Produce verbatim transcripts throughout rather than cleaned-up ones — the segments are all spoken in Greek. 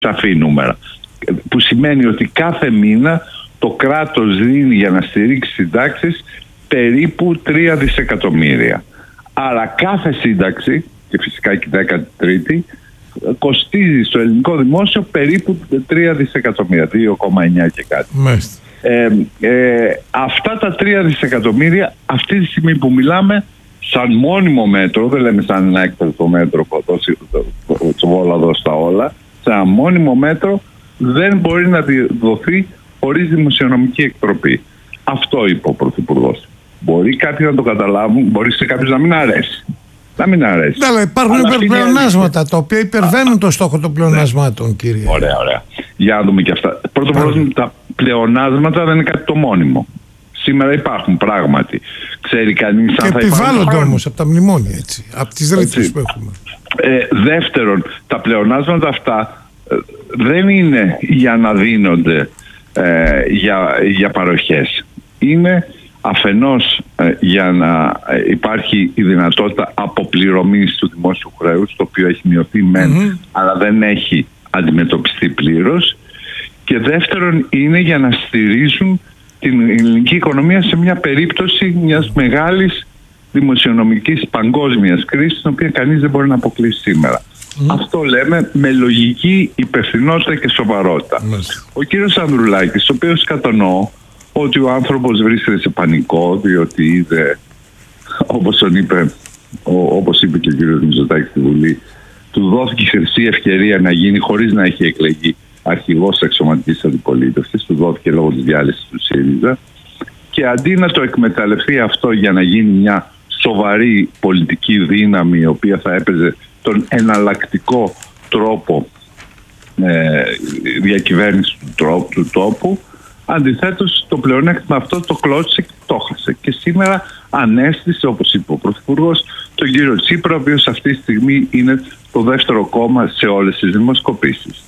σαφή νούμερα. Που σημαίνει ότι κάθε μήνα το κράτος δίνει για να στηρίξει συντάξεις περίπου τρία δισεκατομμύρια. Άρα κάθε σύνταξη, και φυσικά και η δέκατη τρίτη, κοστίζει στο ελληνικό δημόσιο περίπου τρία δισεκατομμύρια, δύο κόμμα εννιά και κάτι. Ε, ε, αυτά τα τρία δισεκατομμύρια αυτή τη στιγμή που μιλάμε, σαν μόνιμο μέτρο, δεν λέμε σαν ένα έκτακτο μέτρο που το όλα εδώ στα όλα, σαν μόνιμο μέτρο δεν μπορεί να δοθεί χωρίς δημοσιονομική εκτροπή. Αυτό είπε ο Πρωθυπουργός. Μπορεί κάποιοι να το καταλάβουν, μπορεί σε κάποιους να μην αρέσει. Να μην αρέσει. Ναι, αλλά υπάρχουν υπερπλεονάσματα τα οποία υπερβαίνουν το στόχο των πλεονασμάτων, ναι. Κύριε. Ωραία, ωραία. Για να δούμε και αυτά. Πρώτον, πρώτον, τα πλεονάσματα δεν είναι κάτι το μόνιμο. Σήμερα υπάρχουν πράγματι. Ξέρει κανείς αν θα υπάρχουν. Και επιβάλλονται όμως από τα μνημόνια, έτσι. Από τις ρήτρες που έχουμε. Ε, δεύτερον, τα πλεονάσματα αυτά ε, δεν είναι για να δίνονται ε, για, για παροχές. Είναι αφενός ε, για να υπάρχει η δυνατότητα αποπληρωμής του δημόσιου χρέους, το οποίο έχει μειωθεί μεν, mm-hmm. αλλά δεν έχει αντιμετωπιστεί πλήρως. Και δεύτερον είναι για να στηρίζουν την ελληνική οικονομία σε μια περίπτωση μιας μεγάλης δημοσιονομικής παγκόσμιας κρίσης, την οποία κανείς δεν μπορεί να αποκλείσει σήμερα. Mm. Αυτό λέμε με λογική υπευθυνότητα και σοβαρότητα. Mm. Ο κύριος Ανδρουλάκης, ο οποίος κατανοώ ότι ο άνθρωπος βρίσκεται σε πανικό, διότι είδε, όπως τον είπε, ο, όπως είπε και ο κύριος Μητσοτάκης στη Βουλή, του δόθηκε χρυσή ευκαιρία να γίνει χωρίς να έχει εκλεγεί αρχηγός αξιωματικής αντιπολίτευσης, του δόθηκε λόγω της διάλυσης του ΣΥΡΙΖΑ, και αντί να το εκμεταλλευτεί αυτό για να γίνει μια σοβαρή πολιτική δύναμη, η οποία θα έπαιζε τον εναλλακτικό τρόπο ε, διακυβέρνηση του, τρόπου, του τόπου, αντιθέτως το πλεονέκτημα αυτό το κλώτησε και το χάσε. Και σήμερα ανέστησε, όπως είπε ο Πρωθυπουργός, τον κύριο Τσίπρα, ο οποίος αυτή τη στιγμή είναι το δεύτερο κόμμα σε όλες τις δημοσκοπήσεις.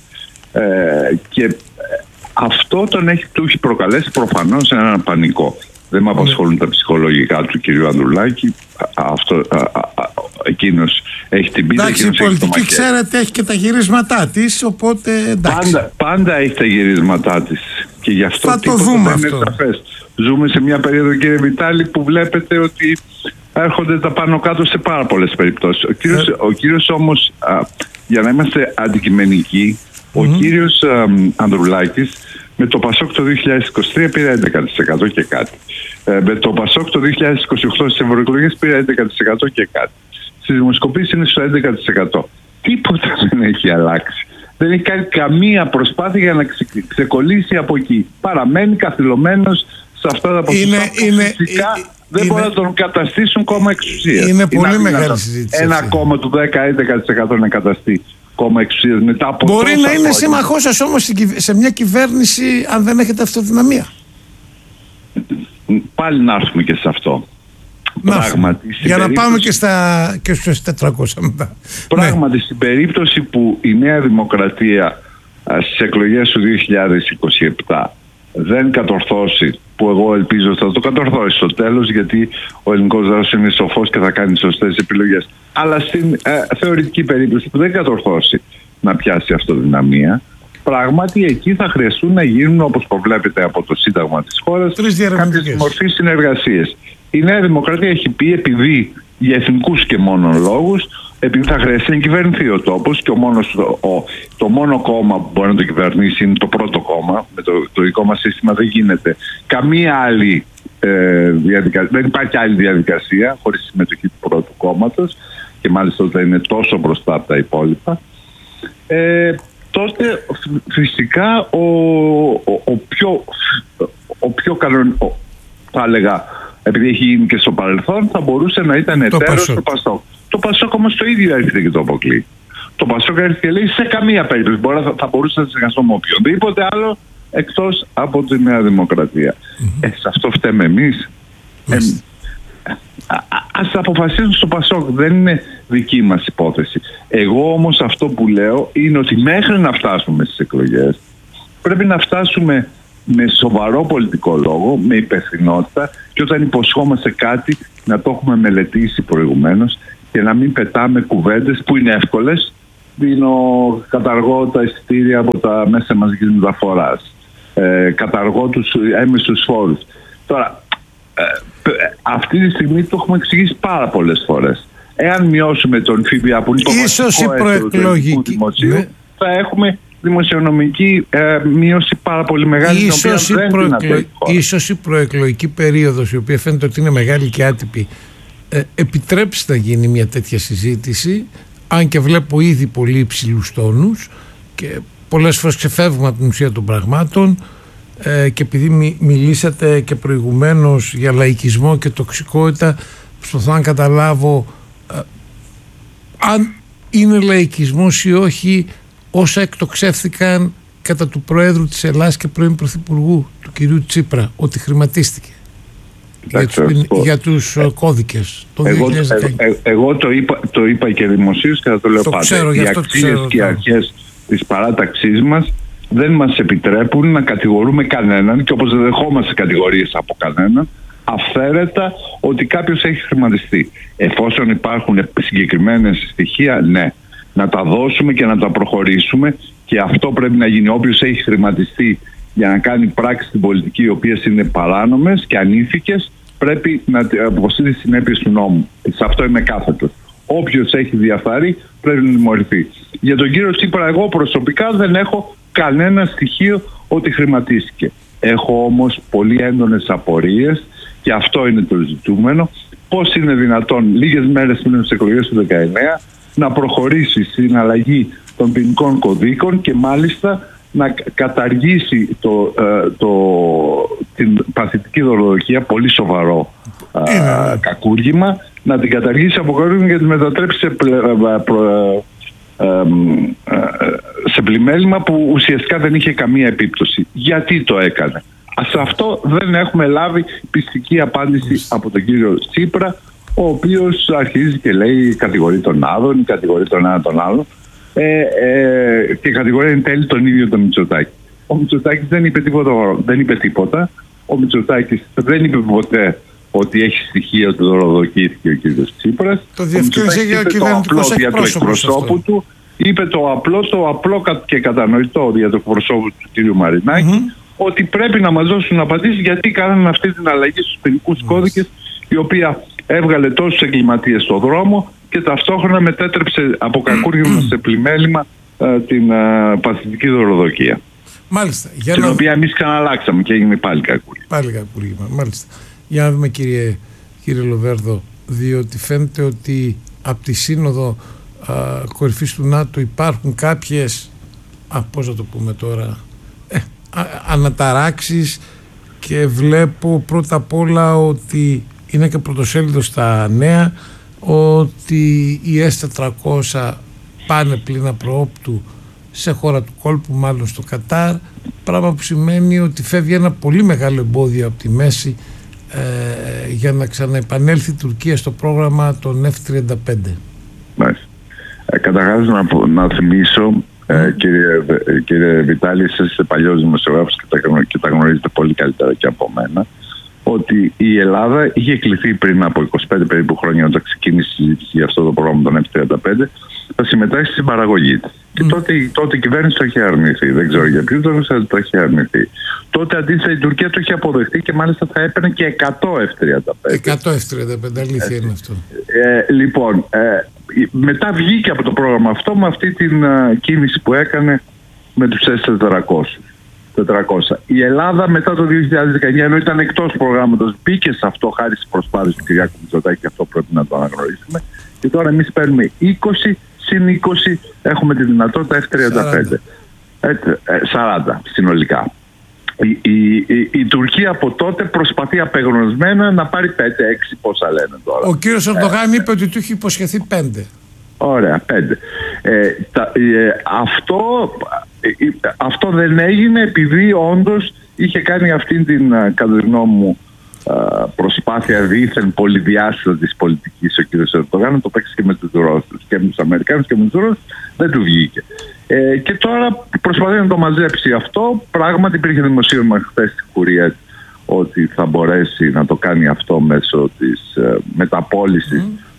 Ε, και αυτό τον έχει, του έχει προκαλέσει προφανώς έναν πανικό. Δεν με απασχολούν τα ψυχολογικά του κυρίου Ανδρουλάκη. Αυτό, α, α, α, εκείνος έχει την πίτα. Εντάξει, η πολιτική, ξέρετε, έχει και τα γυρίσματά της, οπότε εντάξει. Πάντα, πάντα έχει τα γυρίσματά της. Και γι' αυτό θα το δούμε δεν αυτό. Είναι σαφές. Ζούμε σε μια περίοδο, κύριε Βιτάλη, που βλέπετε ότι έρχονται τα πάνω κάτω σε πάρα πολλές περιπτώσεις. Ο κύριος, ε... ο κύριος όμως, α, για να είμαστε αντικειμενικοί, mm-hmm. ο κύριος α, Ανδρουλάκης με το Πασόκ το δύο χιλιάδες είκοσι τρία πήρε έντεκα τοις εκατό και κάτι. Ε, με το Πασόκ το δύο χιλιάδες είκοσι οκτώ στις ευρωεκλογές πήρε έντεκα τοις εκατό και κάτι. Στις δημοσκοπήσεις είναι στο έντεκα τοις εκατό. Τίποτα δεν έχει αλλάξει. Δεν έχει κάνει καμία προσπάθεια για να ξε, ξεκολλήσει από εκεί. Παραμένει καθυλωμένος σε αυτά τα ποσοστά που είναι, φυσικά είναι, δεν μπορούν να τον καταστήσουν κόμμα εξουσίας. Είναι πολύ είναι μεγάλη συζήτηση. Ένα κόμμα του δέκα με έντεκα τοις εκατό να καταστεί κόμμα εξουσίας μετά από μπορεί να είναι χρόνια. σύμμαχός σας όμως σε μια κυβέρνηση, αν δεν έχετε αυτοδυναμία. Πάλι να έρθουμε και σε αυτό. Πράγματι, για να πάμε και, στα, και στους τετρακόσια μετά. Πράγματι, ναι. Στην περίπτωση που η Νέα Δημοκρατία στις εκλογές του δύο χιλιάδες είκοσι επτά δεν κατορθώσει, που εγώ ελπίζω ότι θα το κατορθώσει στο τέλος, γιατί ο ελληνικός λαός είναι σοφός και θα κάνει σωστές επιλογές, αλλά στην ε, θεωρητική περίπτωση που δεν κατορθώσει να πιάσει αυτοδυναμία, πράγματι εκεί θα χρειαστούν να γίνουν, όπως προβλέπεται από το Σύνταγμα της χώρας, κάποιες μορφές συνεργασίες. Η Νέα Δημοκρατία έχει πει, επειδή για εθνικούς και μόνο λόγους, επειδή θα χρειαστεί να κυβερνηθεί ο τόπος και ο μόνος, ο, το μόνο κόμμα που μπορεί να το κυβερνήσει είναι το πρώτο κόμμα. Με το, το δικό μας σύστημα δεν γίνεται καμία άλλη ε, διαδικασία, δεν υπάρχει άλλη διαδικασία χωρίς συμμετοχή του πρώτου κόμματος, και μάλιστα όταν είναι τόσο μπροστά από τα υπόλοιπα. Ε, τότε φυσικά ο, ο, ο πιο, ο πιο κανονικό, θα έλεγα, επειδή έχει γίνει και στο παρελθόν, θα μπορούσε να ήταν εταίρος του Πασόκ. Το Πασόκ όμως το ίδιο έρχεται και το αποκλεί. Το Πασόκ έρχεται και λέει σε καμία περίπτωση μπορεί, θα, θα μπορούσε να συνεργαστώ με οποιονδήποτε άλλο εκτός από τη Νέα Δημοκρατία. Mm-hmm. Ε, σε αυτό φταίμε εμείς. Mm-hmm. Ε, ας αποφασίσουν στο Πασόκ, δεν είναι δική μας υπόθεση. Εγώ όμως αυτό που λέω είναι ότι μέχρι να φτάσουμε στις εκλογές πρέπει να φτάσουμε με σοβαρό πολιτικό λόγο, με υπευθυνότητα, και όταν υποσχόμαστε κάτι να το έχουμε μελετήσει προηγουμένως και να μην πετάμε κουβέντες που είναι εύκολες, δίνω, καταργώ τα εισιτήρια από τα μέσα μαζικής μεταφοράς, ε, καταργώ τους έμεσους φόρους. Τώρα, ε, αυτή τη στιγμή το έχουμε εξηγήσει πάρα πολλές φορές. Εάν μειώσουμε τον ΦΠΑ που είναι το βασικό έσοδο του ελληνικού δημοσίου, ναι, θα έχουμε δημοσιονομική ε, μείωση πάρα πολύ μεγάλη. Ίσως η, προεκλο... ίσως η προεκλογική περίοδος, η οποία φαίνεται ότι είναι μεγάλη και άτυπη, ε, επιτρέψει να γίνει μια τέτοια συζήτηση, αν και βλέπω ήδη πολύ υψηλούς τόνους και πολλές φορές ξεφεύγουμε από την ουσία των πραγμάτων, ε, και επειδή μι, μιλήσατε και προηγουμένως για λαϊκισμό και τοξικότητα, προσπαθώ να καταλάβω ε, αν είναι λαϊκισμός ή όχι όσα εκτοξεύθηκαν κατά του Προέδρου της Ελλάδας και πρώην Πρωθυπουργού του κυρίου Τσίπρα, ότι χρηματίστηκε. Κοιτάξτε, για τους, για τους κώδικες το εγώ, δύο χιλιάδες δεκαεννιά. Ε, εγώ το είπα, το είπα και δημοσίως και θα το λέω το πάντα. Ξέρω, οι αξίες και οι αρχές της παράταξής μας δεν μας επιτρέπουν να κατηγορούμε κανέναν, και όπως δεν δεχόμαστε κατηγορίες από κανέναν, αυθαίρετα ότι κάποιος έχει χρηματιστεί. Εφόσον υπάρχουν συγκεκριμένες στοιχεία, ναι, να τα δώσουμε και να τα προχωρήσουμε, και αυτό πρέπει να γίνει. Όποιος έχει χρηματιστεί για να κάνει πράξεις στην πολιτική οι οποίες είναι παράνομες και ανήθικες, πρέπει να αποσύρει τις συνέπειες του νόμου. Σε αυτό είμαι κάθετος. Όποιος έχει διαφθαρεί πρέπει να τιμωρηθεί. Για τον κύριο Τσίπρα, εγώ προσωπικά δεν έχω κανένα στοιχείο ότι χρηματίστηκε. Έχω όμως πολύ έντονες απορίες, και αυτό είναι το ζητούμενο. Πώς είναι δυνατόν λίγες μέρες πριν τις εκλογές του δεκαεννιά να προχωρήσει στην αλλαγή των ποινικών κωδίκων και μάλιστα να καταργήσει το, ε, το, την παθητική δωροδοκία, πολύ σοβαρό ε, κακούργημα, να την καταργήσει από κακούργημα και τη μετατρέψει σε, πλε, προ, ε, ε, σε πλημέλημα που ουσιαστικά δεν είχε καμία επίπτωση. Γιατί το έκανε? Σε αυτό δεν έχουμε λάβει πιστική απάντηση από τον κύριο Τσίπρα, ο οποίος αρχίζει και λέει κατηγορεί τον Άδων, κατηγορεί τον ένα τον άλλο, ε, ε, και κατηγορεί εν τέλει τον ίδιο τον Μητσοτάκη. Ο Μητσοτάκης δεν είπε τίποτα, δεν είπε τίποτα. Ο Μητσοτάκης δεν είπε ποτέ ότι έχει στοιχεία ότι δωροδοκήθηκε ο κύριος Τσίπρας. Το διευκρίνησε για το απλό δια του εκπροσώπου του, είπε το απλό, το απλό και κατανοητό δια του εκπροσώπου του κύριου Μαρινάκη, mm-hmm. ότι πρέπει να μας δώσουν απαντήσεις γιατί κάνανε αυτή την αλλαγή στους ποινικούς mm-hmm. κώδικες, η οποία έβγαλε τόσους εγκληματίες στον δρόμο και ταυτόχρονα μετέτρεψε από κακούργημα σε πλημέλημα ε, την ε, παθητική δωροδοκία. Μάλιστα. Για την να... οποία εμείς ξαναλλάξαμε και έγινε πάλι κακούργημα. Πάλι κακούργημα, μάλιστα. Για να δούμε, κύριε, κύριε Λοβέρδο, διότι φαίνεται ότι από τη Σύνοδο α, κορυφής του ΝΑΤΟ υπάρχουν κάποιες, α, πώς να το πούμε τώρα, ε, α, αναταράξεις, και βλέπω πρώτα απ' όλα ότι είναι και πρωτοσέλιδο στα νέα ότι οι ες τετρακόσια πάνε πλήνα προόπτου σε χώρα του κόλπου, μάλλον στο Κατάρ, πράγμα που σημαίνει ότι φεύγει ένα πολύ μεγάλο εμπόδιο από τη μέση ε, για να ξαναεπανέλθει η Τουρκία στο πρόγραμμα των εφ τριάντα πέντε. Μάλιστα. Ε, καταρχάς να, να θυμίσω, ε, κύριε, κύριε Βιτάλη, εσείς είστε παλιός δημοσιογράφος και τα, και τα γνωρίζετε πολύ καλύτερα και από μένα, ότι η Ελλάδα είχε κληθεί πριν από είκοσι πέντε περίπου χρόνια, όταν ξεκίνησε η συζήτηση για αυτό το πρόγραμμα των εφ τριάντα πέντε, θα συμμετάσχει στην παραγωγή της. Mm. Και τότε, τότε η κυβέρνηση το είχε αρνηθεί. Δεν ξέρω για ποιους λόγους το είχε αρνηθεί. Τότε αντίθετα η Τουρκία το είχε αποδεχτεί και μάλιστα θα έπαιρνε και εκατό εφ τριάντα πέντε. εκατό εφ τριάντα πέντε, αλήθεια είναι αυτό. Ε, λοιπόν, ε, μετά βγήκε από το πρόγραμμα αυτό με αυτή την uh, κίνηση που έκανε με τους ες τετρακόσια. Η Ελλάδα μετά το δύο χιλιάδες δεκαεννιά, ενώ ήταν εκτός προγράμματος, μπήκε σε αυτό χάρη στις προσπάθειες του Κυριάκου Μητσοτάκη, και αυτό πρέπει να το αναγνωρίσουμε. Και τώρα εμείς παίρνουμε είκοσι συν είκοσι, έχουμε τη δυνατότητα εφ τριάντα πέντε. σαράντα. σαράντα συνολικά. Η, η, η, η Τουρκία από τότε προσπαθεί απεγνωσμένα να πάρει πέντε έξι, πόσα λένε τώρα. Ο κύριος Ερντογάν ε, είπε ότι του είχε υποσχεθεί πέντε. Ωραία, πέντε. Ε, τα, ε, αυτό, ε, αυτό δεν έγινε επειδή όντως είχε κάνει αυτήν την, κατά τη γνώμη μου, προσπάθεια δίθεν πολυδιάστατα της πολιτικής ο κ. Ερντογάν, το παίξει και με τους Ρώσους και με τους Αμερικάνους και με τους Ρώσους, δεν του βγήκε. Ε, και τώρα προσπαθεί να το μαζέψει αυτό. Πράγματι υπήρχε δημοσίευμα χθες στην Κουρία ότι θα μπορέσει να το κάνει αυτό μέσω της ε, μεταπώλησης mm.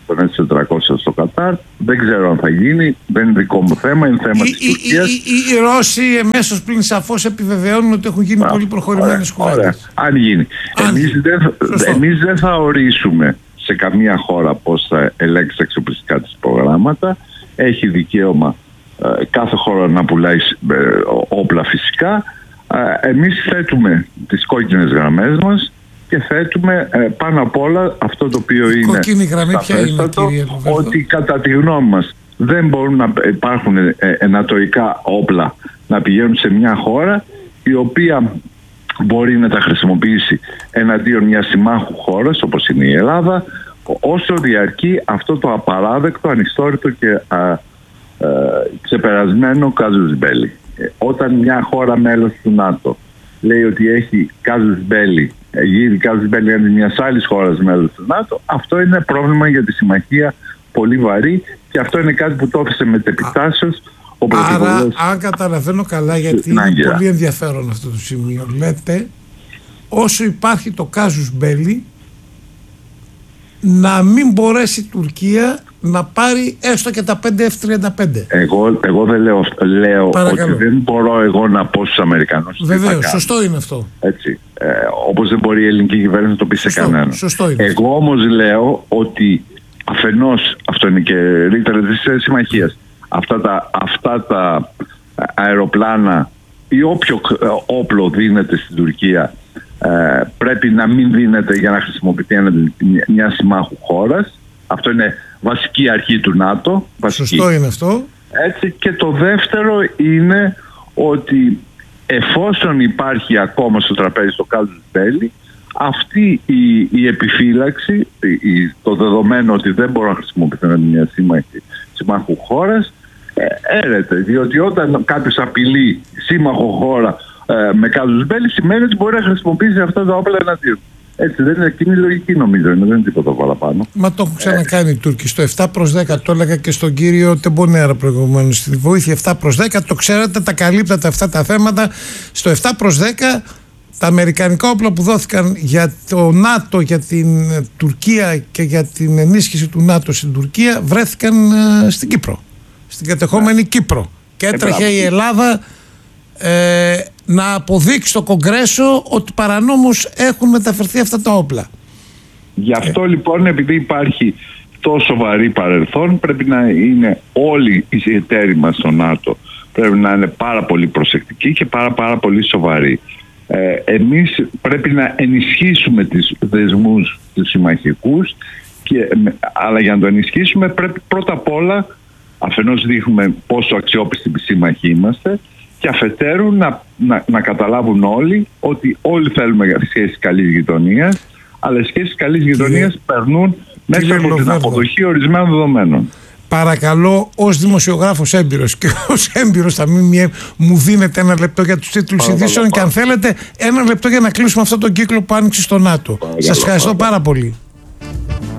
των ες τετρακόσια στο Κατάρ. Δεν ξέρω αν θα γίνει, δεν είναι δικό μου θέμα, είναι θέμα της Τουρκίας. Οι, οι, οι, οι Ρώσοι εμέσως πλην σαφώς επιβεβαιώνουν ότι έχουν γίνει Α, πολύ προχωρημένες κουβέντες. Αν γίνει. Αν εμείς, δεν, εμείς δεν θα ορίσουμε σε καμία χώρα πώς θα ελέγξει τα εξοπλιστικά της προγράμματα. Έχει δικαίωμα ε, κάθε χώρα να πουλάει ε, όπλα φυσικά. Ε, εμείς θέτουμε τις κόκκινες γραμμές μας και θέτουμε ε, πάνω απ' όλα αυτό το οποίο η είναι κόκκινη γραμμή ποια είναι, κύριε Λοβέρδο? Ότι κατά τη γνώμη μας δεν μπορούν να υπάρχουν ε, ενατοϊκά όπλα να πηγαίνουν σε μια χώρα η οποία μπορεί να τα χρησιμοποιήσει εναντίον μιας συμμάχου χώρας όπως είναι η Ελλάδα, όσο διαρκεί αυτό το απαράδεκτο, ανιστόρητο και α, α, ξεπερασμένο casus belli. Ε, όταν μια χώρα μέλος του ΝΑΤΟ λέει ότι έχει casus belli, γίνει casus belli αντί μιας άλλης χώρας μέλος του ΝΑΤΟ, αυτό είναι πρόβλημα για τη συμμαχία πολύ βαρύ και αυτό είναι κάτι που το έφεσε με τεπιτάσεως ο πρωθυπουργός. Άρα, αν καταλαβαίνω καλά, γιατί είναι Νάγκυρα. πολύ ενδιαφέρον αυτό το σημείο, λέτε όσο υπάρχει το casus belli να μην μπορέσει η Τουρκία να πάρει έστω και τα πέντε εφ τριάντα πέντε. Εγώ, εγώ δεν λέω, λέω ότι δεν μπορώ εγώ να πω στους Αμερικανούς. Βεβαίως, σωστό είναι αυτό. Έτσι, ε, όπως δεν μπορεί η ελληνική κυβέρνηση να το πει σωστό, σε κανέναν. Σωστό είναι. Εγώ όμως λέω ότι αφενός, αυτό είναι και ρήτρα της συμμαχίας, αυτά τα, αυτά τα αεροπλάνα ή όποιο όπλο δίνεται στην Τουρκία ε, πρέπει να μην δίνεται για να χρησιμοποιηθεί μια συμμάχου χώρας. Αυτό είναι βασική αρχή του ΝΑΤΟ. Βασική. Σωστό είναι αυτό. Έτσι, και το δεύτερο είναι ότι εφόσον υπάρχει ακόμα στο τραπέζι το casus belli, αυτή η, η επιφύλαξη, η, το δεδομένο ότι δεν μπορώ να χρησιμοποιηθεί μια σύμμαχη, συμμάχου χώρας, ε, έρεται. Διότι όταν κάποιος απειλεί σύμμαχο χώρα ε, με casus belli, σημαίνει ότι μπορεί να χρησιμοποιήσει αυτά τα όπλα εναντίον. Έτσι δεν είναι, εκείνη η λογική νομίζω, είναι, δεν είναι τίποτα παραπάνω. Μα το έχουν ξανακάνει οι Τούρκοι στο επτά προς δέκα, το έλεγα και στον κύριο Τεμπονέρα προηγουμένως. Στη βοήθεια επτά προς δέκα, το ξέρετε, τα καλύπτατε αυτά τα θέματα. Στο επτά προς δέκα τα αμερικανικά όπλα που δόθηκαν για το ΝΑΤΟ, για την Τουρκία και για την ενίσχυση του ΝΑΤΟ στην Τουρκία βρέθηκαν ε, στην Κύπρο, στην κατεχόμενη yeah. Κύπρο. Και έτρεχε η Ελλάδα ε, να αποδείξει στο Κογκρέσο ότι παρανόμως έχουν μεταφερθεί αυτά τα όπλα. Γι' αυτό ε. λοιπόν, επειδή υπάρχει τόσο βαρύ παρελθόν, πρέπει να είναι όλοι οι εταίροι μας στο ΝΑΤΟ, πρέπει να είναι πάρα πολύ προσεκτικοί και πάρα πάρα πολύ σοβαροί. Ε, εμείς πρέπει να ενισχύσουμε τις δεσμούς τους συμμαχικούς, και, αλλά για να το ενισχύσουμε πρέπει πρώτα απ' όλα αφενός δείχνουμε πόσο αξιόπιστοι σύμμαχοι είμαστε και αφετέρου να, να, να καταλάβουν όλοι ότι όλοι θέλουμε σχέσεις καλής γειτονίας, αλλά οι σχέσεις καλής γειτονίας περνούν μέσα από την αποδοχή ορισμένων δεδομένων. Παρακαλώ, ως δημοσιογράφος έμπειρος και ως έμπειρος στα ΜΜΕ, μου δίνετε ένα λεπτό για τους τίτλους ειδήσεων και αν θέλετε ένα λεπτό για να κλείσουμε αυτόν τον κύκλο που άνοιξε στο ΝΑΤΟ. Σας ευχαριστώ πάρα πολύ.